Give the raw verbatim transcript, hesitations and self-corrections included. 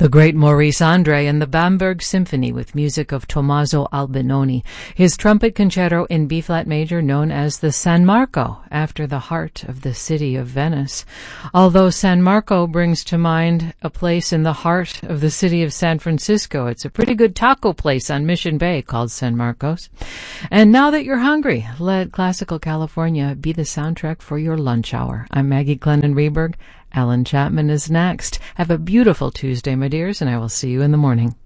The great Maurice Andre and the Bamberg Symphony with music of Tommaso Albinoni. His trumpet concerto in B-flat major known as the San Marco, after the heart of the city of Venice. Although San Marco brings to mind a place in the heart of the city of San Francisco, it's a pretty good taco place on Mission Bay called San Marcos. And now that you're hungry, let Classical California be the soundtrack for your lunch hour. I'm Maggie Glennon-Reberg. Alan Chapman is next. Have a beautiful Tuesday, my dears, and I will see you in the morning.